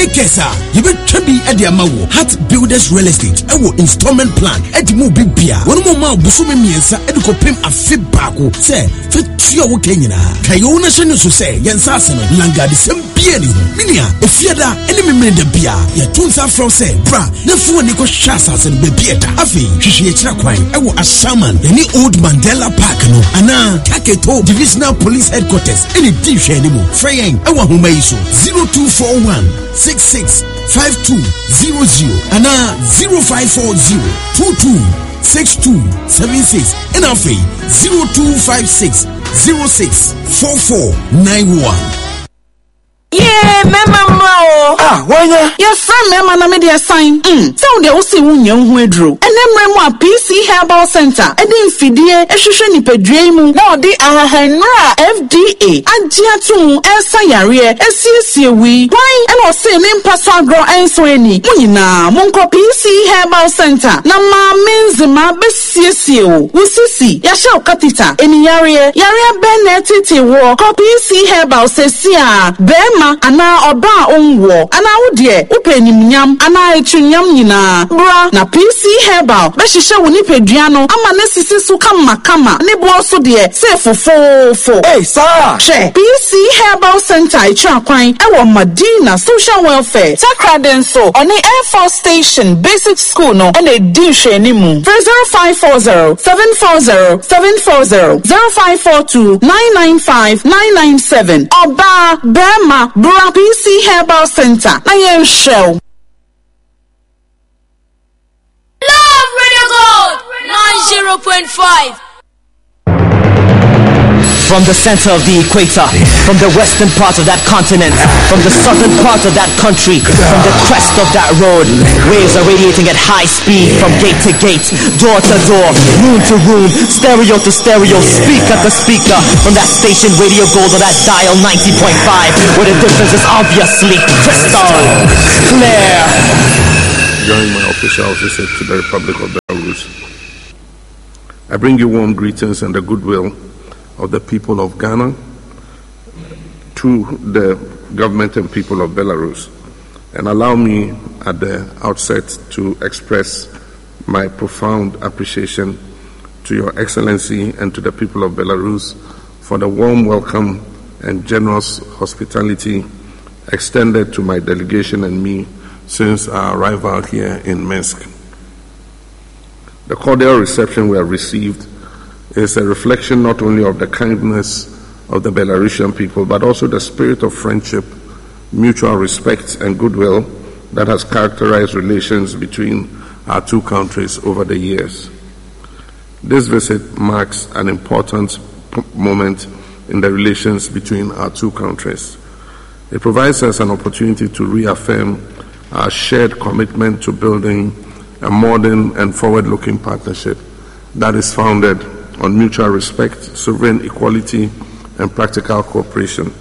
Kesa, you bet Trebi Ediamawo, Hat Builders Real Estate, Ewo installment plan, Edimu Bibia, one more Busumi Miensa, Eduko Pim a Fib Bako, say, Fit Tio Kenyana, Kayona Shenusu say, Yansasana, Langa, the same piano, Minia, if Fiada, enemy made the Bia, Yatunza from say, Bra, the four Nico Shasas and Bebieta, Afi, Shishieta Quine, Ewo Ashaman, any old Mandela Park, no, Ana, Kaketo, Divisional Police Headquarters, any dish anymore, Fraying, Ewa Humeiso, 0241 66 5200 and 0540 22 62 76 and 0256 06 4491. Yeah, mama. Why ya? Your friend mama na me dey assign. So dey o se wunya hu aduro. Enem remu PC Herbal Center. Edi mfidie ehwehwe nipadua mu na odi ahahanra FDA agye atum esa yare esiesie wi. Why and o se me mpaso agro enso eni. Munyina monko PC Herbal Center. Na ma menzima besiesie o. Wusisi ya sha okatita eni yare benetiti wo. Ko PC Herbal sesia ana oba onwo ana wodie upenimnyam ana etunyam nyina bra na PC Herbal be hihye woni pedua no ama na sisi so kama ne bo so de se fofofo. Hey sir, she PC Herbal Center ichakwan ewo Madina Social Welfare Takradenso on the Air Force Station Basic School no and edi hwenimu 0540 740 740 0542 995 997 oba bema Bra PC Herbal Center. I am show. Love Radio Gold 90.5. From the center of the equator, from the western part of that continent, from the southern part of that country, from the crest of that road, waves are radiating at high speed from gate to gate, door to door, room to room, stereo to stereo, speaker to speaker, from that station Radio Gold on that dial 90.5, where the difference is obviously crystal clear. During my official visit to the Republic of Belarus, I bring you warm greetings and the goodwill of the people of Ghana to the government and people of Belarus. And allow me at the outset to express my profound appreciation to Your Excellency and to the people of Belarus for the warm welcome and generous hospitality extended to my delegation and me since our arrival here in Minsk. The cordial reception we have received is a reflection not only of the kindness of the Belarusian people, but also the spirit of friendship, mutual respect, and goodwill that has characterized relations between our two countries over the years. This visit marks an important moment in the relations between our two countries. It provides us an opportunity to reaffirm our shared commitment to building a modern and forward-looking partnership that is founded on mutual respect, sovereign equality, and practical cooperation.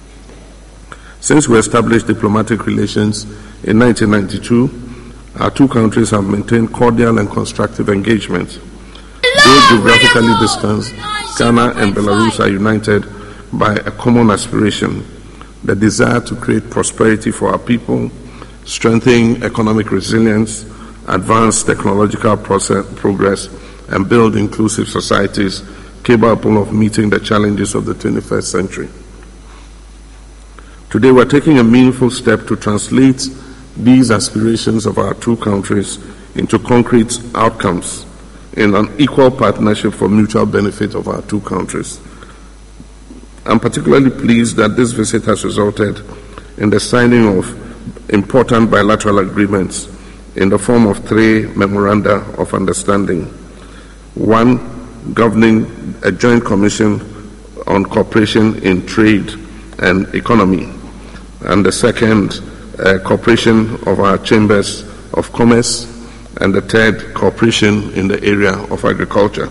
Since we established diplomatic relations in 1992, our two countries have maintained cordial and constructive engagement. Though geographically distant, Ghana and Belarus are united by a common aspiration, the desire to create prosperity for our people, strengthen economic resilience, advance technological progress, and build inclusive societies capable of meeting the challenges of the 21st century. Today, we're taking a meaningful step to translate these aspirations of our two countries into concrete outcomes in an equal partnership for mutual benefit of our two countries. I'm particularly pleased that this visit has resulted in the signing of important bilateral agreements in the form of 3 memoranda of understanding. One, governing a joint commission on cooperation in trade and economy, and the second, cooperation of our chambers of commerce, and the third, cooperation in the area of agriculture.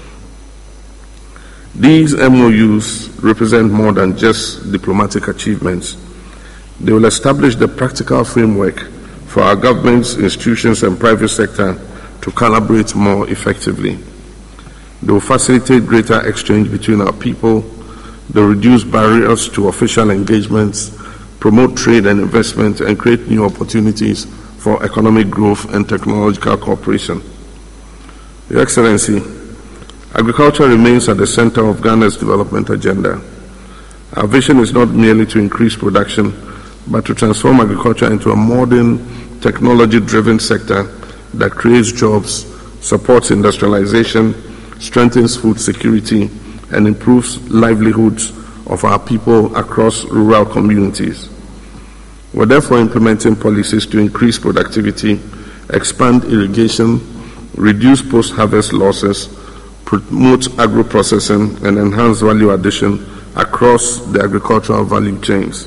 These MOUs represent more than just diplomatic achievements. They will establish the practical framework for our governments, institutions, and private sector to collaborate more effectively. They will facilitate greater exchange between our people. They will reduce barriers to official engagements promote trade and investment, and create new opportunities for economic growth and technological cooperation. Your Excellency, agriculture remains at the center of Ghana's development agenda. Our vision is not merely to increase production, but to transform agriculture into a modern, technology-driven sector that creates jobs, supports industrialization, strengthens food security, and improves livelihoods of our people across rural communities. We're therefore implementing policies to increase productivity, expand irrigation, reduce post-harvest losses, promote agro-processing, and enhance value addition across the agricultural value chains.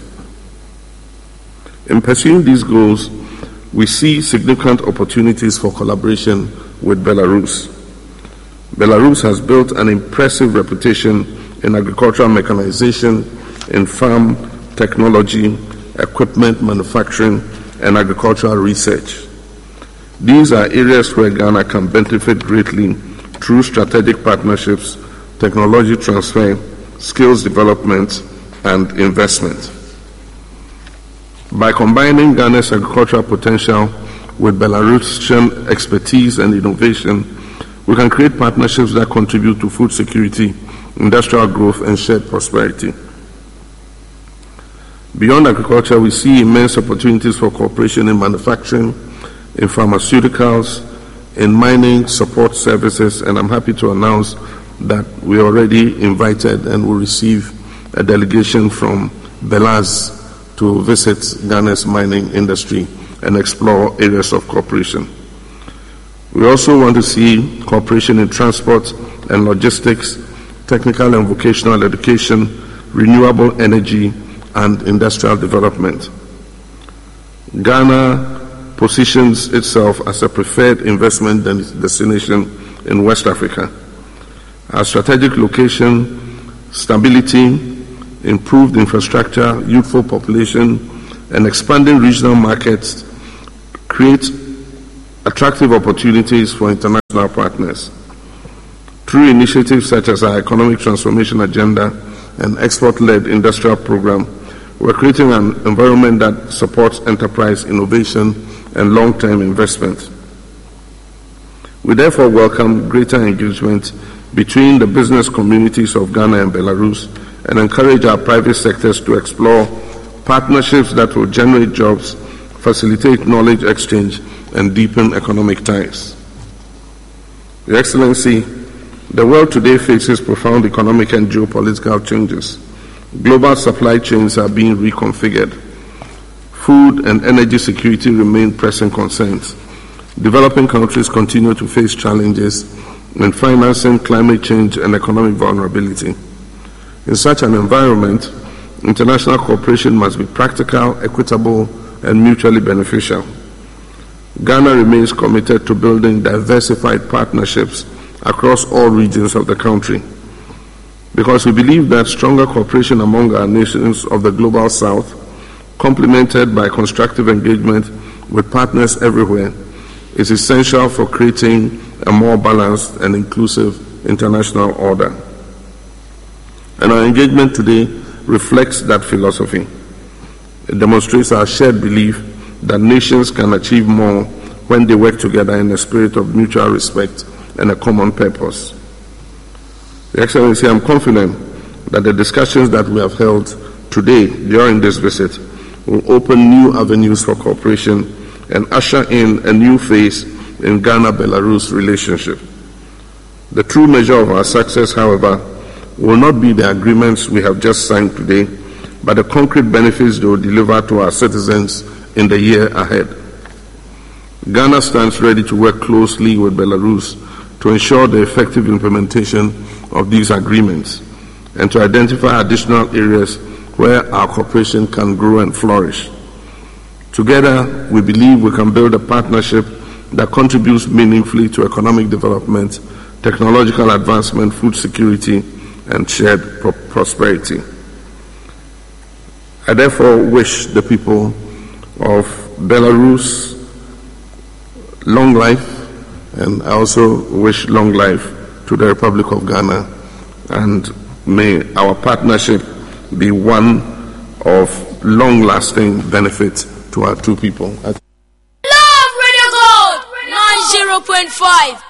In pursuing these goals, we see significant opportunities for collaboration with Belarus. Belarus has built an impressive reputation in agricultural mechanization, in farm technology, equipment manufacturing, and agricultural research. These are areas where Ghana can benefit greatly through strategic partnerships, technology transfer, skills development, and investment. By combining Ghana's agricultural potential with Belarusian expertise and innovation, we can create partnerships that contribute to food security, industrial growth, and shared prosperity. Beyond agriculture, we see immense opportunities for cooperation in manufacturing, in pharmaceuticals, in mining support services, and I'm happy to announce that we already invited and will receive a delegation from Belaz to visit Ghana's mining industry and explore areas of cooperation. We also want to see cooperation in transport and logistics, technical and vocational education, renewable energy, and industrial development. Ghana positions itself as a preferred investment destination in West Africa. Our strategic location, stability, improved infrastructure, youthful population, and expanding regional markets create attractive opportunities for international partners. Through initiatives such as our economic transformation agenda and export-led industrial program, we're creating an environment that supports enterprise innovation and long-term investment. We therefore welcome greater engagement between the business communities of Ghana and Belarus and encourage our private sectors to explore partnerships that will generate jobs, facilitate knowledge exchange, and deepen economic ties. Your Excellency, the world today faces profound economic and geopolitical changes. Global supply chains are being reconfigured. Food and energy security remain pressing concerns. Developing countries continue to face challenges in financing climate change and economic vulnerability. In such an environment, international cooperation must be practical, equitable, and mutually beneficial. Ghana remains committed to building diversified partnerships across all regions of the country, because we believe that stronger cooperation among our nations of the Global South, complemented by constructive engagement with partners everywhere, is essential for creating a more balanced and inclusive international order. And our engagement today reflects that philosophy. It demonstrates our shared belief that nations can achieve more when they work together in a spirit of mutual respect and a common purpose. Your Excellency, I'm confident that the discussions that we have held today during this visit will open new avenues for cooperation and usher in a new phase in Ghana-Belarus relationship. The true measure of our success, however, will not be the agreements we have just signed today, but the concrete benefits they will deliver to our citizens in the year ahead. Ghana stands ready to work closely with Belarus to ensure the effective implementation of these agreements and to identify additional areas where our cooperation can grow and flourish. Together, we believe we can build a partnership that contributes meaningfully to economic development, technological advancement, food security, and shared prosperity. I therefore wish the people of Belarus long life, and I also wish long life to the Republic of Ghana, and may our partnership be one of long-lasting benefit to our two people. Love Radio Gold 90.5.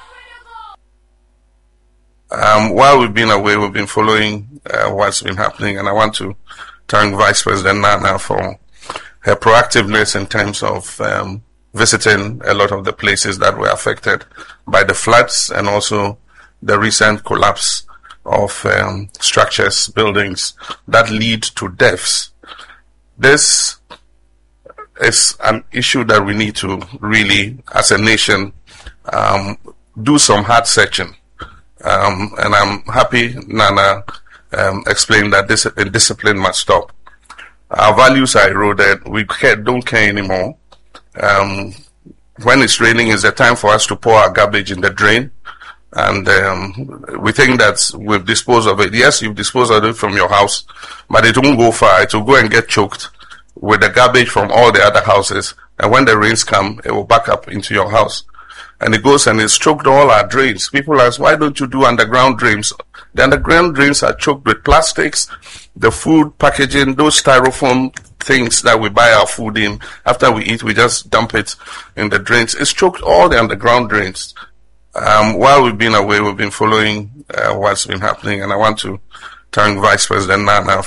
While we've been away, we've been following what's been happening, and I want to thank Vice President Nana for her proactiveness in terms of visiting a lot of the places that were affected by the floods and also the recent collapse of structures, buildings that lead to deaths. This is an issue that we need to really, as a nation, do some hard searching. And I'm happy Nana explained that discipline must stop. Our values are eroded. We don't care anymore. When it's raining, it's the time for us to pour our garbage in the drain. And we think that we've disposed of it. Yes, you've disposed of it from your house, but it won't go far. It will go and get choked with the garbage from all the other houses. And when the rains come, it will back up into your house. And it goes and it's choked all our drains. People ask, why don't you do underground drains? The underground drains are choked with plastics, the food packaging, those styrofoam things that we buy our food in. After we eat, we just dump it in the drains. It's choked all the underground drains. While we've been away, we've been following what's been happening, and I want to thank Vice President Nana.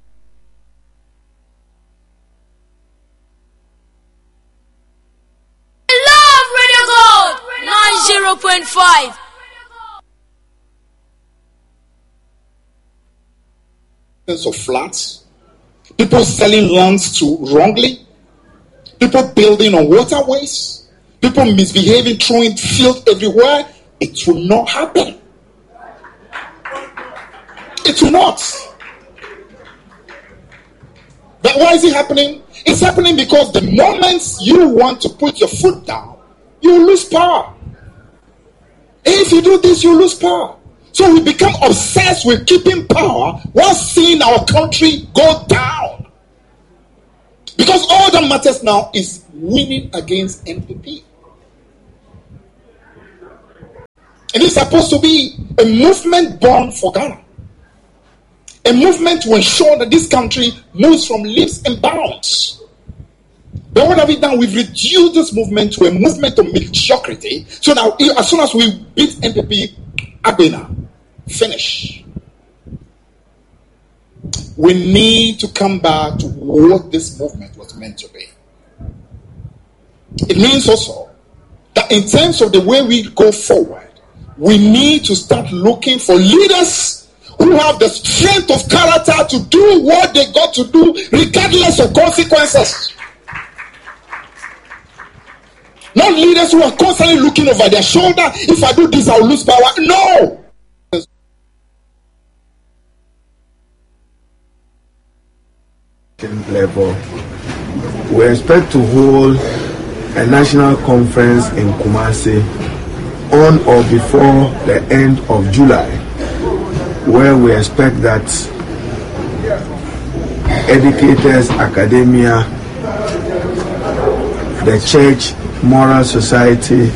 Love Radio Gold 90.5. Of flats, people selling lands to wrongly, people building on waterways, people misbehaving, throwing filth everywhere. It will not happen. It will not. But why is it happening? It's happening because the moment you want to put your foot down, you lose power. If you do this, you lose power. So we become obsessed with keeping power while seeing our country go down. Because all that matters now is winning against NPP. And it's supposed to be a movement born for Ghana. A movement to ensure that this country moves from leaps and bounds. But what have we done? We've reduced this movement to a movement of mediocrity. So now, as soon as we beat NPP, Abena, finish. We need to come back to what this movement was meant to be. It means also that in terms of the way we go forward, we need to start looking for leaders who have the strength of character to do what they got to do regardless of consequences. Not leaders who are constantly looking over their shoulder. If I do this, I'll lose power. No! Level, we expect to hold a national conference in Kumasi on or before the end of July, where we expect that educators, academia, the church, moral society,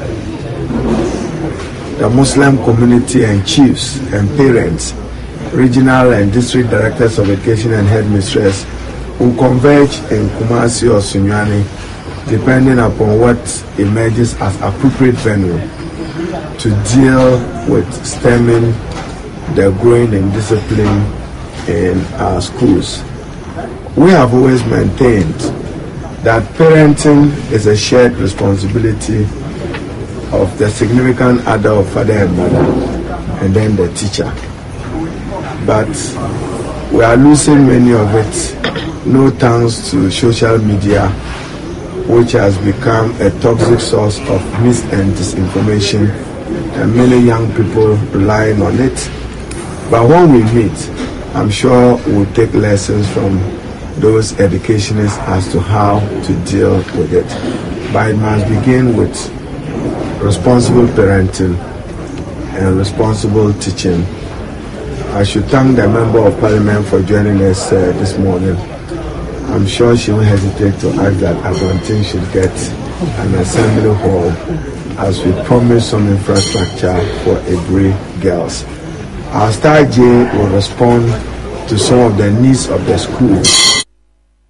the Muslim community and chiefs and parents, regional and district directors of education and headmistress will converge in Kumasi or Sunyani, depending upon what emerges as appropriate venue to deal with stemming the growing indiscipline in our schools. We have always maintained that parenting is a shared responsibility of the significant other of father and mother, and then the teacher. But we are losing many of it, no thanks to social media, which has become a toxic source of mis and disinformation, and many young people relying on it. But when we meet, I'm sure we'll take lessons from those educationists as to how to deal with it. But it must begin with responsible parenting and responsible teaching. I should thank the Member of Parliament for joining us this morning. I'm sure she won't hesitate to ask that Abontin should get an assembly hall as we promise some infrastructure for Ebri girls. Our Star J will respond to some of the needs of the school.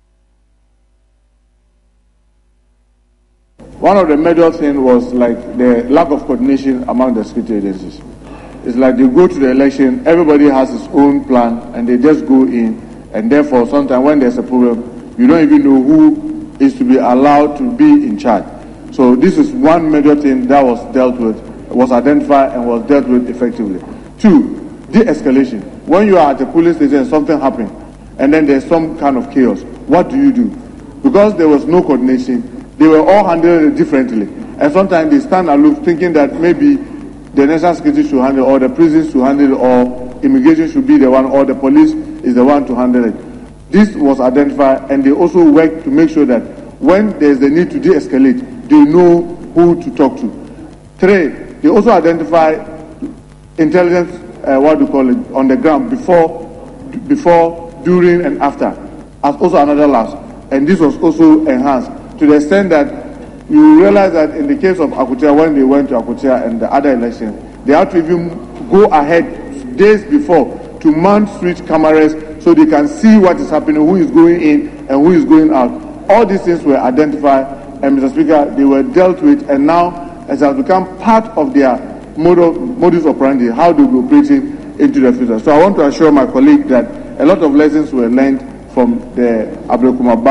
One of the major things was like the lack of coordination among the security agencies. It's like they go to the election, everybody has his own plan, and they just go in, and therefore sometimes when there's a problem, you don't even know who is to be allowed to be in charge. So this is one major thing that was dealt with, was identified and was dealt with effectively. 2, de-escalation. When you are at a police station and something happens, and then there's some kind of chaos, what do you do? Because there was no coordination, they were all handled differently. And sometimes they stand aloof thinking that maybe the national security should handle, or the prisons should handle, or immigration should be the one, or the police is the one to handle it. This was identified, and they also worked to make sure that when there's the need to de-escalate, they know who to talk to. 3, they also identify intelligence, on the ground before, during, and after, as also another lapse. And this was also enhanced to the extent that you realize that in the case of Akutia, when they went to Akutia and the other elections, they had to even go ahead days before to mount street cameras so they can see what is happening, who is going in and who is going out. All these things were identified, and Mr. Speaker, they were dealt with, and now it has become part of their modus operandi, how they will be operating into the future. So I want to assure my colleague that a lot of lessons were learned from the Ablekuma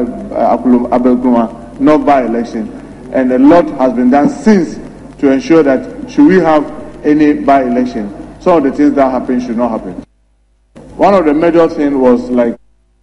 North by-election, and a lot has been done since to ensure that should we have any by-election, some of the things that happen should not happen. One of the major things was like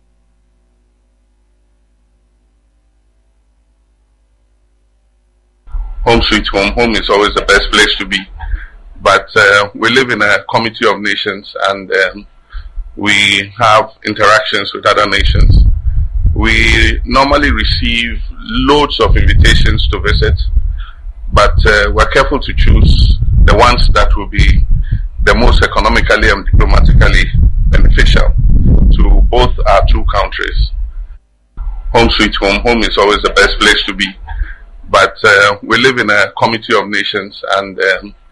home sweet home. Home is always the best place to be. But we live in a community of nations, and we have interactions with other nations. We normally receive loads of invitations to visit, but we're careful to choose the ones that will be the most economically and diplomatically beneficial to both our two countries. Home sweet home. Home is always the best place to be. But we live in a community of nations, and